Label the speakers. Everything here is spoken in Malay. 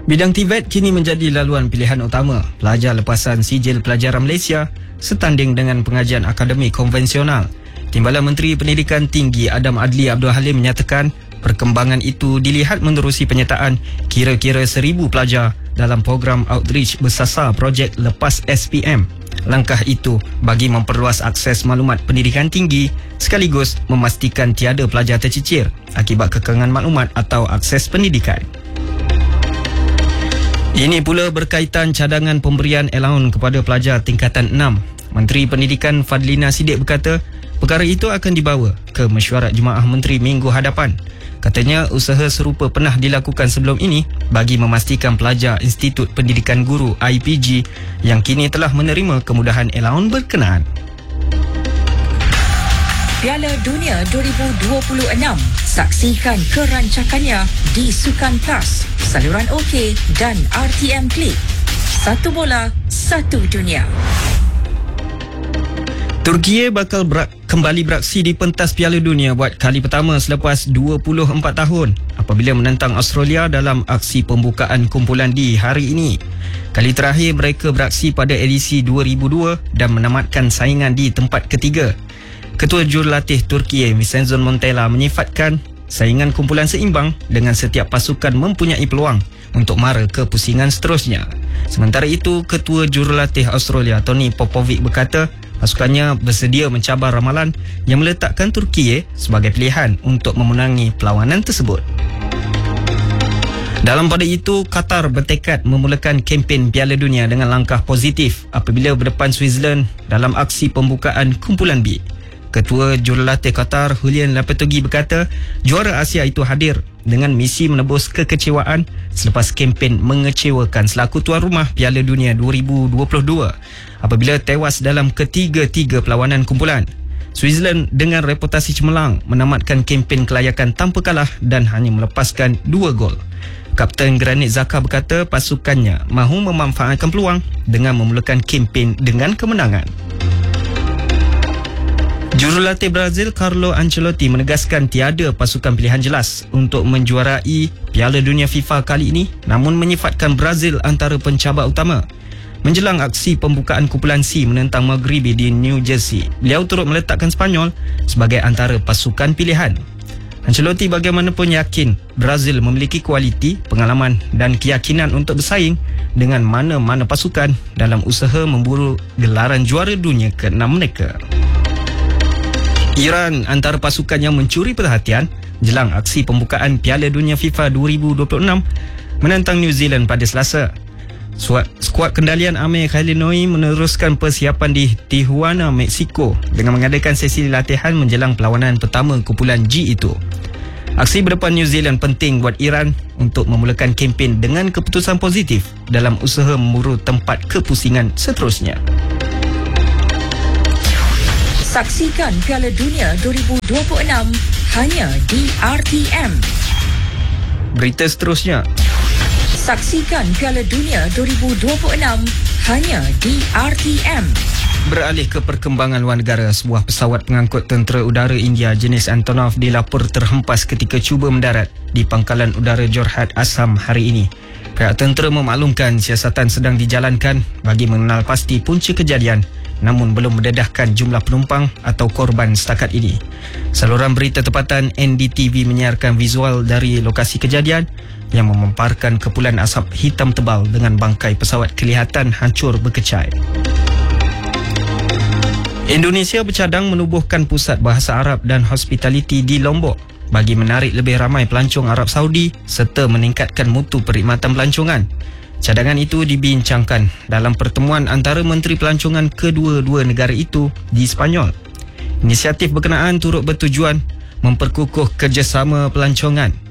Speaker 1: Bidang TVET kini menjadi laluan pilihan utama pelajar lepasan sijil pelajaran Malaysia setanding dengan pengajian akademik konvensional. Timbalan Menteri Pendidikan Tinggi Adam Adli Abdul Halim menyatakan perkembangan itu dilihat menerusi penyertaan kira-kira 1,000 pelajar dalam program outreach bersasar projek Lepas SPM. Langkah itu bagi memperluas akses maklumat pendidikan tinggi sekaligus memastikan tiada pelajar tercicir akibat kekangan maklumat atau akses pendidikan. Ini pula berkaitan cadangan pemberian allowance kepada pelajar tingkatan 6. Menteri Pendidikan Fadlina Siddiq berkata, perkara itu akan dibawa ke mesyuarat Jemaah Menteri minggu hadapan. Katanya usaha serupa pernah dilakukan sebelum ini bagi memastikan pelajar Institut Pendidikan Guru IPG yang kini telah menerima kemudahan allowance berkenaan.
Speaker 2: Piala Dunia 2026. Saksikan kerancakannya di Sukan Plus, saluran OK dan RTM Klik. Satu bola, satu dunia.
Speaker 1: Turki bakal kembali beraksi di pentas Piala Dunia buat kali pertama selepas 24 tahun apabila menentang Australia dalam aksi pembukaan kumpulan D hari ini. Kali terakhir mereka beraksi pada edisi 2002 dan menamatkan saingan di tempat ketiga. Ketua Jurulatih Turki Vincenzo Montella menyifatkan saingan kumpulan seimbang dengan setiap pasukan mempunyai peluang untuk mara ke pusingan seterusnya. Sementara itu, Ketua Jurulatih Australia Tony Popovic berkata pasukannya bersedia mencabar ramalan yang meletakkan Turki sebagai pilihan untuk memenangi perlawanan tersebut. Dalam pada itu, Qatar bertekad memulakan kempen Piala Dunia dengan langkah positif apabila berdepan Switzerland dalam aksi pembukaan kumpulan B. Ketua Jurulatih Qatar Julian Lopetegui berkata juara Asia itu hadir dengan misi menebus kekecewaan selepas kempen mengecewakan selaku tuan rumah Piala Dunia 2022 apabila tewas dalam ketiga-tiga perlawanan kumpulan. Switzerland dengan reputasi cemerlang menamatkan kempen kelayakan tanpa kalah dan hanya melepaskan 2 gol. Kapten Granit Xhaka berkata pasukannya mahu memanfaatkan peluang dengan memulakan kempen dengan kemenangan. Jurulatih Brazil Carlo Ancelotti menegaskan tiada pasukan pilihan jelas untuk menjuarai Piala Dunia FIFA kali ini, namun menyifatkan Brazil antara pencabar utama. Menjelang aksi pembukaan kumpulan C menentang Maghribi di New Jersey, beliau turut meletakkan Spanyol sebagai antara pasukan pilihan. Ancelotti bagaimanapun yakin Brazil memiliki kualiti, pengalaman dan keyakinan untuk bersaing dengan mana-mana pasukan dalam usaha memburu gelaran juara dunia ke-6 mereka. Iran antara pasukan yang mencuri perhatian jelang aksi pembukaan Piala Dunia FIFA 2026 menentang New Zealand pada Selasa. Skuad kendalian Amir Khalinoui meneruskan persiapan di Tijuana, Mexico dengan mengadakan sesi latihan menjelang perlawanan pertama kumpulan G itu. Aksi berdepan New Zealand penting buat Iran untuk memulakan kempen dengan keputusan positif dalam usaha memburu tempat kepusingan seterusnya.
Speaker 2: Saksikan Piala Dunia 2026 hanya di RTM.
Speaker 1: Berita seterusnya.
Speaker 2: Saksikan Piala Dunia 2026 hanya di RTM.
Speaker 1: Beralih ke perkembangan luar negara, sebuah pesawat pengangkut tentera udara India jenis Antonov dilapor terhempas ketika cuba mendarat di Pangkalan Udara Jorhat, Assam hari ini. Pihak tentera memaklumkan siasatan sedang dijalankan bagi mengenal pasti punca kejadian, namun belum mendedahkan jumlah penumpang atau korban setakat ini. Saluran berita tempatan NDTV menyiarkan visual dari lokasi kejadian yang memamparkan kepulan asap hitam tebal dengan bangkai pesawat kelihatan hancur berkecai. Indonesia bercadang menubuhkan pusat bahasa Arab dan hospitality di Lombok bagi menarik lebih ramai pelancong Arab Saudi serta meningkatkan mutu perkhidmatan pelancongan. Cadangan itu dibincangkan dalam pertemuan antara Menteri Pelancongan kedua-dua negara itu di Sepanyol. Inisiatif berkenaan turut bertujuan memperkukuh kerjasama pelancongan